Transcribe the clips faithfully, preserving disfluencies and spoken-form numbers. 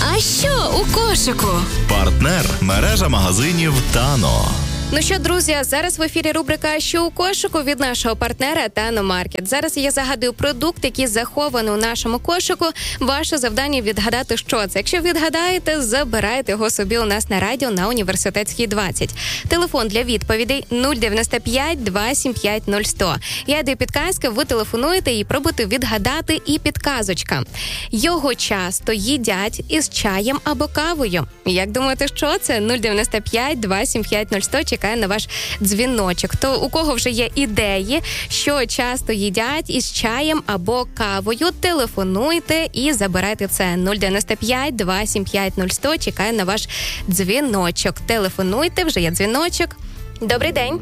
А що у кошику? Партнер – мережа магазинів «Тано». Ну що, друзі, зараз в ефірі рубрика «Що у кошику» від нашого партнера «Тано Маркет». Зараз я загадую продукт, який захований у нашому кошику. Ваше завдання відгадати, що це. Якщо відгадаєте, забирайте його собі у нас на радіо на Університетській двадцять. Телефон для відповідей нуль дев'яносто п'ять два сім п'ять нуль сто. Я даю підказки, ви телефонуєте і пробуйте відгадати. І підказочка. Його часто їдять із чаєм або кавою. Як думаєте, що це? нуль дев'яносто п'ять два сім п'ять нуль сто. Чекає на ваш дзвіночок. То у кого вже є ідеї, що часто їдять із чаєм або кавою, телефонуйте і забирайте це. нуль дев'яносто п'ять два сім п'ять нуль сто. Чекає на ваш дзвіночок. Телефонуйте, вже є дзвіночок. Добрий день.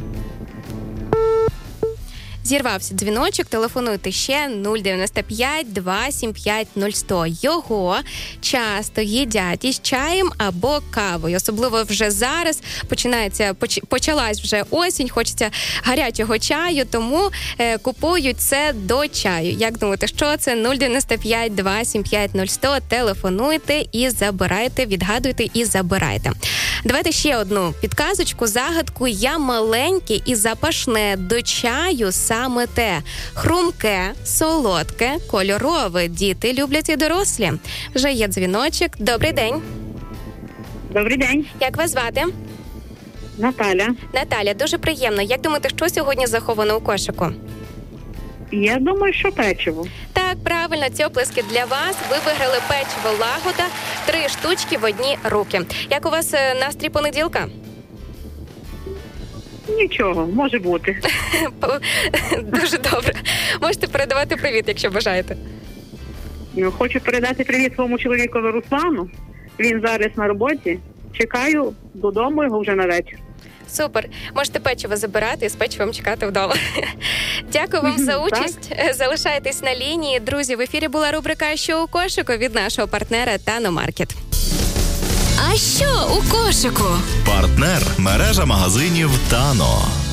Зірвався дзвіночок, телефонуйте ще нуль дев'яносто п'ять два сім п'ять нуль сто. Його часто їдять із чаєм або кавою. Особливо вже зараз починається, поч, почалась вже осінь, хочеться гарячого чаю, тому е, купують це до чаю. Як думаєте, що це? нуль дев'яносто п'ять два сім п'ять нуль сто. Телефонуйте і забирайте, відгадуйте і забирайте. Давайте ще одну підказочку, загадку. Я маленьке і запашне до чаю саме те. Хрумке, солодке, кольорове. Діти люблять і дорослі. Вже є дзвіночок. Добрий день. Добрий день. Як вас звати? Наталя. Наталя, дуже приємно. Як думаєте, що сьогодні заховано у кошику? Я думаю, що печиво. Так, правильно, ці оплески для вас. Ви виграли печиво Лагода, три штучки в одні руки. Як у вас настрій понеділка? Нічого, може бути. Дуже добре. Можете передавати привіт, якщо бажаєте. Хочу передати привіт своєму чоловікові Руслану. Він зараз на роботі. Чекаю додому його вже на вечір. Супер. Можете печиво забирати і з печивом чекати вдома. Дякую вам за участь. Так. Залишайтесь на лінії. Друзі, в ефірі була рубрика «Що у кошику» від нашого партнера «Тано Маркет». А що у кошику? Партнер – мережа магазинів «Тано».